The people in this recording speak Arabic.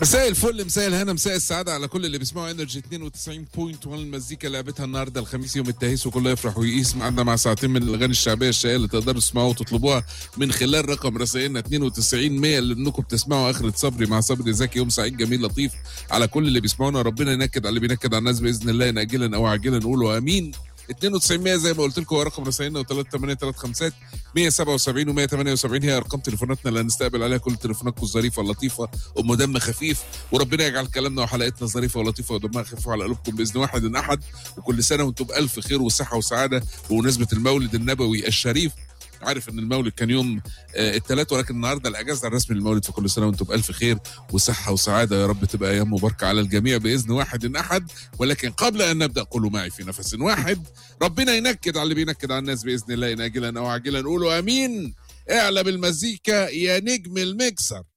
مساء الفل، مساء الهنا، مساء السعادة على كل اللي بيسمعوا انرجي 92.1. المزيكا لعبتها النهارده الخميس يوم التهيس، وكله يفرح ويقيس. معنا مع ساعتين من الاغاني الشعبيه الشقيه اللي تقدروا تسمعوها وتطلبوها من خلال رقم رسائلنا 92 100 اللي انكم بتسمعوا اخرة صبري مع صبري زكي. يوم سعيد جميل لطيف على كل اللي بيسمعونا. ربنا ينكد على اللي بينكد على الناس باذن الله، ان اجلا او عاجلا نقولوا امين. 92 زي ما قلت لكم هو رقم رسائلنا، و3835 177 و178 هي ارقام تليفوناتنا اللي هنستقبل عليها كل تليفوناتكم الظريفه اللطيفه ام دم خفيف. وربنا يجعل كلامنا وحلقتنا ظريفه ولطيفه ودمها خفيف على قلوبكم باذن واحد احد. وكل سنه وانتم بالف خير وصحه وسعاده بمناسبه المولد النبوي الشريف. عارف ان المولد كان يوم الثلاث، ولكن النهارده الاجازه الرسمي للمولد، فكل سنه وانتم بالف خير وصحه وسعاده. يا رب تبقى ايام مباركه على الجميع باذن واحد احد. ولكن قبل ان نبدا قولوا معي في نفس واحد: ربنا ينكد على اللي بينكد على الناس باذن الله، ان اجلا او عاجلا نقولوا امين. اعلى بالمزيكا يا نجم المكسر.